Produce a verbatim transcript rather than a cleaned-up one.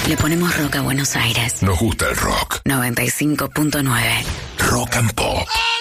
Le ponemos rock a Buenos Aires. Nos gusta el rock. noventa y cinco punto nueve. Rock and Pop.